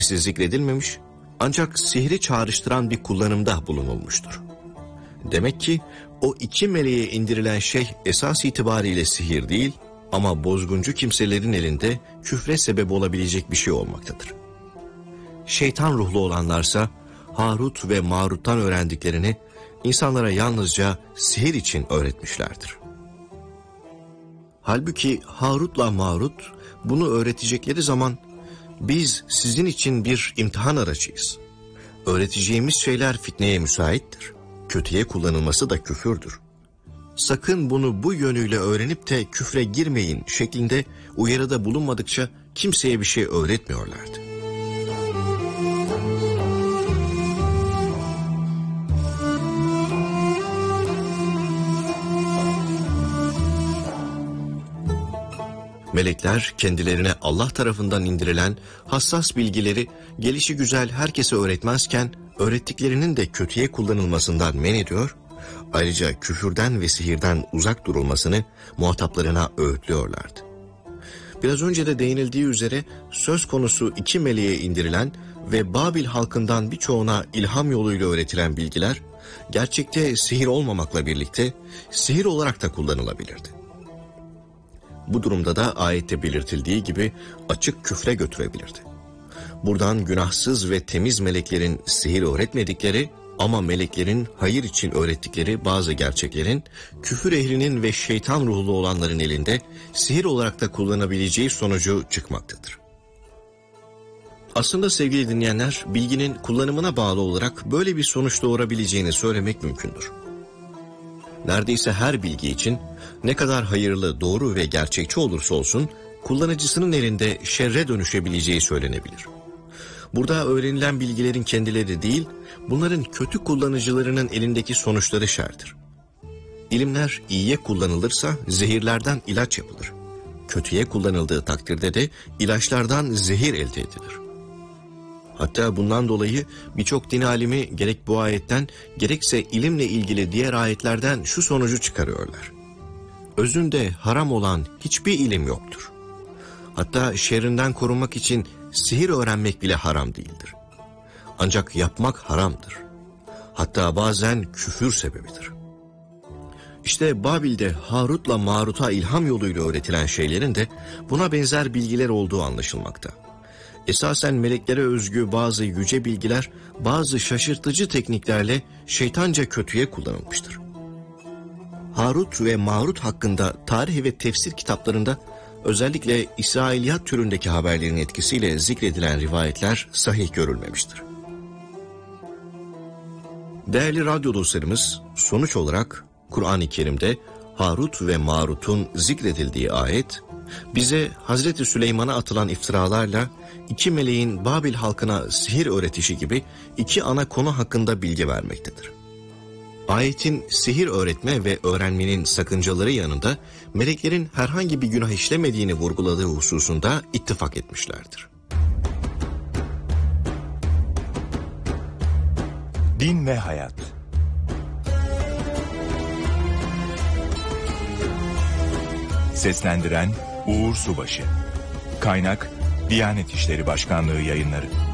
zikredilmemiş, ancak sihri çağrıştıran bir kullanımda bulunulmuştur. Demek ki o iki meleğe indirilen şey esas itibariyle sihir değil ama bozguncu kimselerin elinde küfre sebep olabilecek bir şey olmaktadır. Şeytan ruhlu olanlarsa Harut ve Marut'tan öğrendiklerini insanlara yalnızca sihir için öğretmişlerdir. Halbuki Harut'la Marut bunu öğretecekleri zaman biz sizin için bir imtihan aracıyız. Öğreteceğimiz şeyler fitneye müsaittir. Kötüye kullanılması da küfürdür. Sakın bunu bu yönüyle öğrenip de küfre girmeyin şeklinde uyarıda bulunmadıkça kimseye bir şey öğretmiyorlardı. Melekler kendilerine Allah tarafından indirilen hassas bilgileri gelişigüzel herkese öğretmezken öğrettiklerinin de kötüye kullanılmasından men ediyor, ayrıca küfürden ve sihirden uzak durulmasını muhataplarına öğütlüyorlardı. Biraz önce de değinildiği üzere söz konusu iki meleğe indirilen ve Babil halkından birçoğuna ilham yoluyla öğretilen bilgiler, gerçekte sihir olmamakla birlikte sihir olarak da kullanılabilirdi. Bu durumda da ayette belirtildiği gibi açık küfre götürebilirdi. Buradan günahsız ve temiz meleklerin sihir öğretmedikleri ama meleklerin hayır için öğrettikleri bazı gerçeklerin küfür ehlinin ve şeytan ruhlu olanların elinde sihir olarak da kullanabileceği sonucu çıkmaktadır. Aslında sevgili dinleyenler, bilginin kullanımına bağlı olarak böyle bir sonuç doğurabileceğini söylemek mümkündür. Neredeyse her bilgi için ne kadar hayırlı, doğru ve gerçekçi olursa olsun kullanıcısının elinde şerre dönüşebileceği söylenebilir. Burada öğrenilen bilgilerin kendileri değil, bunların kötü kullanıcılarının elindeki sonuçları şerdir. İlimler iyiye kullanılırsa zehirlerden ilaç yapılır. Kötüye kullanıldığı takdirde de ilaçlardan zehir elde edilir. Hatta bundan dolayı birçok din alimi gerek bu ayetten gerekse ilimle ilgili diğer ayetlerden şu sonucu çıkarıyorlar. Özünde haram olan hiçbir ilim yoktur. Hatta şerrinden korunmak için sihir öğrenmek bile haram değildir. Ancak yapmak haramdır. Hatta bazen küfür sebebidir. İşte Babil'de Harut'la Marut'a ilham yoluyla öğretilen şeylerin de buna benzer bilgiler olduğu anlaşılmakta. Esasen meleklere özgü bazı yüce bilgiler, bazı şaşırtıcı tekniklerle şeytanca kötüye kullanılmıştır. Harut ve Marut hakkında tarih ve tefsir kitaplarında özellikle İsrailiyat türündeki haberlerin etkisiyle zikredilen rivayetler sahih görülmemiştir. Değerli radyo dostlarımız, sonuç olarak Kur'an-ı Kerim'de Harut ve Marut'un zikredildiği ayet, bize Hazreti Süleyman'a atılan iftiralarla iki meleğin Babil halkına sihir öğretişi gibi iki ana konu hakkında bilgi vermektedir. Ayetin sihir öğretme ve öğrenmenin sakıncaları yanında meleklerin herhangi bir günah işlemediğini vurguladığı hususunda ittifak etmişlerdir. Din ve Hayat. Seslendiren Uğur Subaşı. Kaynak Diyanet İşleri Başkanlığı Yayınları.